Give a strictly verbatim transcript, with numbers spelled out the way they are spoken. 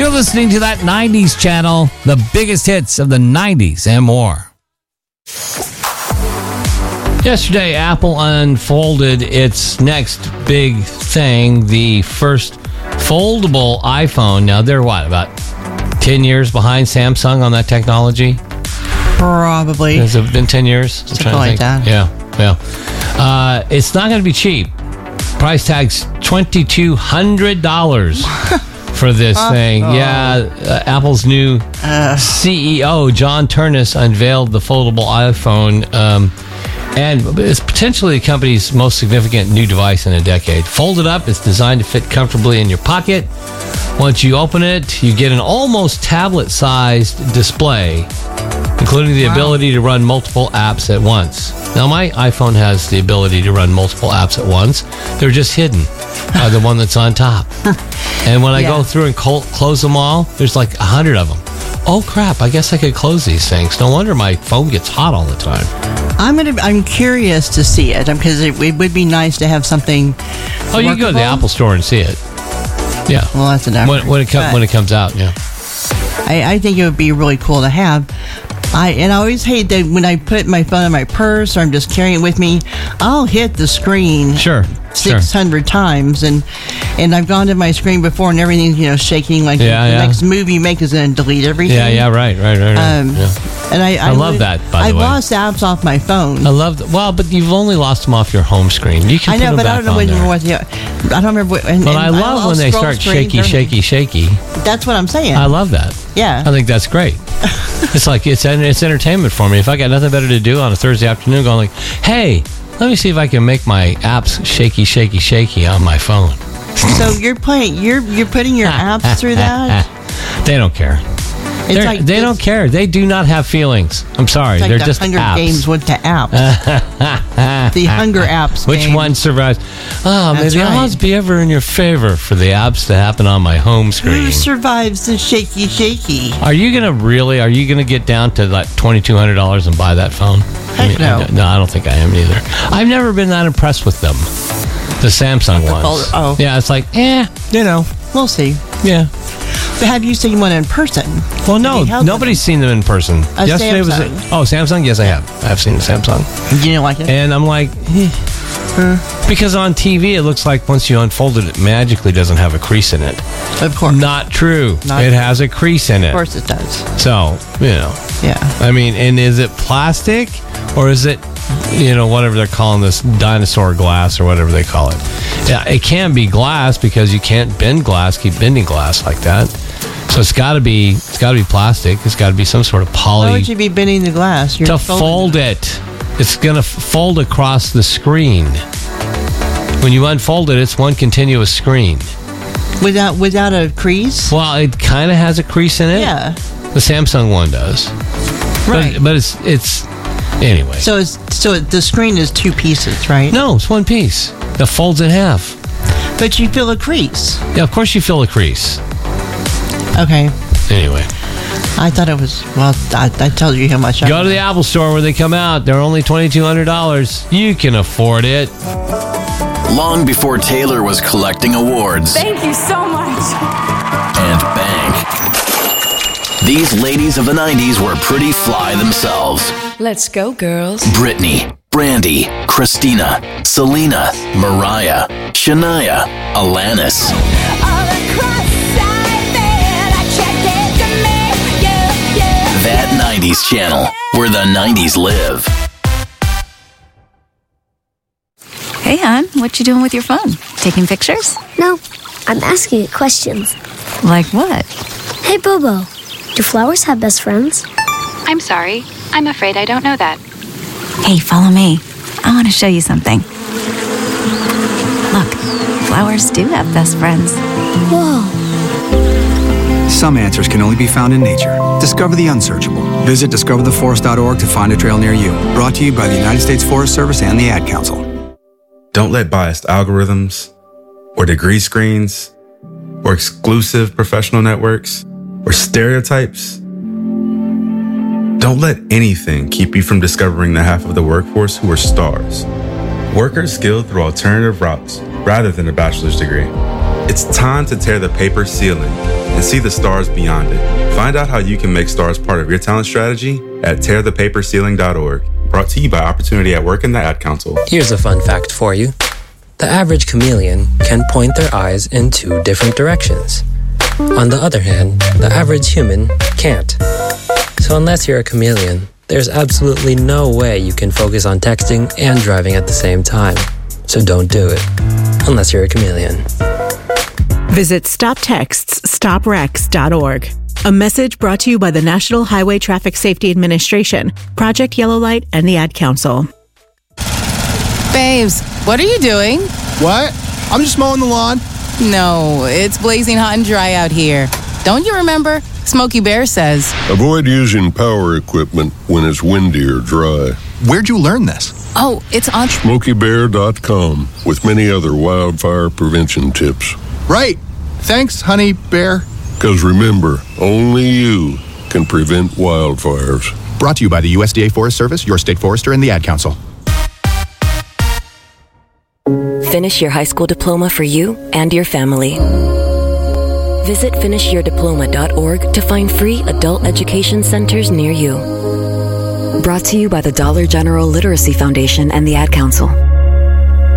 You're listening to that nineties channel, the biggest hits of the nineties and more. Yesterday, Apple unfolded its next big thing, the first foldable iPhone. Now, they're what, about ten years behind Samsung on that technology? Probably. Has it been ten years? I'm Something like that. Yeah, yeah. Uh, it's not going to be cheap. Price tag's twenty-two hundred dollars for this uh, thing. Oh. Yeah, uh, Apple's new uh. C E O, John Ternus, unveiled the foldable iPhone, um, and it's potentially the company's most significant new device in a decade. Folded up, it's designed to fit comfortably in your pocket. Once you open it, you get an almost tablet-sized display, including the wow. ability to run multiple apps at once. Now, my iPhone has the ability to run multiple apps at once. They're just hidden by the one that's on top. And when I yeah. go through and col- close them all, there's like a hundred of them. Oh, crap, I guess I could close these things. No wonder my phone gets hot all the time. I'm gonna. I'm curious to see it, because it, it would be nice to have something Oh, you can go to the Apple Store and see it. Yeah. Well, that's an effort. When, when, it, com- when it comes out, yeah. I, I think it would be really cool to have. I and I always hate that when I put my phone in my purse or I'm just carrying it with me, I'll hit the screen sure six hundred sure. times, and and I've gone to my screen before and everything's, you know, shaking like yeah, the yeah. next move you make is going to delete everything. Yeah, yeah, right, right, right. right. Um, yeah. And I, I, I love that. By the I've way, I've lost apps off my phone. I love that. Well, but you've only lost them off your home screen. You can I know, put them but back I don't know on when there. what the, I don't remember. What, and, but and I love I'll, when I'll they start shaky, shaky, shaky. That's what I'm saying. I love that. Yeah, I think that's great. It's like it's it's entertainment for me. If I got nothing better to do on a Thursday afternoon, going like, hey, let me see if I can make my apps shaky, shaky, shaky on my phone. So you're playing, you're you're putting your apps through that? They don't care. Like they don't care. They do not have feelings. I'm sorry. Like They're the just Hunger apps. Games went to apps. The Hunger Apps Which game. one survives? Oh, That's may the right. odds be ever in your favor for the apps to happen on my home screen. Who survives the shaky, shaky? Are you going to really, are you going to get down to like twenty-two hundred dollars and buy that phone? Heck I mean, no. I, no, I don't think I am either. I've never been that impressed with them. The Samsung ones. Folder, oh. Yeah, it's like, eh, you know. We'll see. Yeah. But have you seen one in person? Well, no, nobody's seen them in person. A Yesterday Samsung. was a, oh Samsung. Yes, I have. I've seen the Samsung. You didn't like it? And I'm like, eh. uh, because on T V it looks like once you unfold it, it magically doesn't have a crease in it. Of course. Not true. Not it true. has a crease in it. Of course it does. So you know. Yeah. I mean, and is it plastic or is it, you know, whatever they're calling this, dinosaur glass or whatever they call it? Yeah, it can be glass because you can't bend glass, keep bending glass like that. So it's got to be, it's got to be plastic. It's got to be some sort of poly. Why would you be bending the glass? You're to fold it. It's going to fold across the screen. When you unfold it, it's one continuous screen. Without without a crease? Well, it kind of has a crease in it. Yeah. The Samsung one does. Right. But, but it's it's anyway. So it's so the screen is two pieces, right? No, it's one piece that folds in half. But you feel a crease. Yeah, of course you feel a crease. Okay. Anyway. I thought it was, well, I, I told you how much I Go to the Apple Store where they come out. They're only twenty-two hundred dollars. You can afford it. Long before Taylor was collecting awards. Thank you so much. And bank. These ladies of the nineties were pretty fly themselves. Let's go, girls. Britney, Brandy, Christina, Selena, Mariah, Shania, Alanis. That nineties channel, where the nineties live. Hey, hon, what you doing with your phone? Taking pictures? No, I'm asking it questions. Like what? Hey, Bobo, do flowers have best friends? I'm sorry. I'm afraid I don't know that. Hey, follow me. I want to show you something. Look, flowers do have best friends. Whoa. Some answers can only be found in nature. Discover the unsearchable. Visit discover the forest dot org to find a trail near you. Brought to you by the United States Forest Service and the Ad Council. Don't let biased algorithms or degree screens or exclusive professional networks or stereotypes. Don't let anything keep you from discovering the half of the workforce who are stars. Workers skilled through alternative routes rather than a bachelor's degree. It's time to tear the paper ceiling and see the stars beyond it. Find out how you can make stars part of your talent strategy at tear the paper ceiling dot org. Brought to you by Opportunity at Work and the Ad Council. Here's a fun fact for you. The average chameleon can point their eyes in two different directions. On the other hand, the average human can't. So unless you're a chameleon, there's absolutely no way you can focus on texting and driving at the same time. So don't do it, unless you're a chameleon. Visit stop texts stop wrecks dot org. A message brought to you by the National Highway Traffic Safety Administration, Project Yellow Light, and the Ad Council. Babes, what are you doing? What? I'm just mowing the lawn. No, it's blazing hot and dry out here. Don't you remember? Smokey Bear says, avoid using power equipment when it's windy or dry. Where'd you learn this? Oh, it's on smokey bear dot com with many other wildfire prevention tips. Right. Thanks, honey bear. Because remember, only you can prevent wildfires. Brought to you by the U S D A Forest Service, your state forester, and the Ad Council. Finish your high school diploma for you and your family. Visit finish your diploma dot org to find free adult education centers near you. Brought to you by the Dollar General Literacy Foundation and the Ad Council.